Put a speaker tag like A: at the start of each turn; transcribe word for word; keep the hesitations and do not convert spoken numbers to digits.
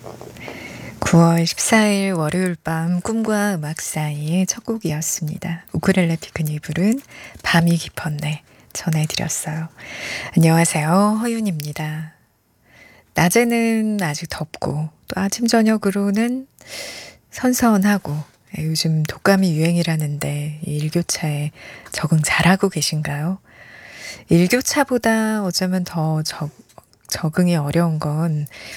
A: 구월 십사일 월요일 밤 꿈과 음악 사이의 첫 곡이었습니다. 우쿨렐레 피크닉이 부른 밤이 깊었네 전해드렸어요. 안녕하세요. 허윤입니다. 낮에는 아직 덥고 또 아침 저녁으로는 선선하고 요즘 독감이 유행이라는데 이 일교차에 적응 잘하고 계신가요? 일교차보다 어쩌면 더 적, 적응이 어려운 건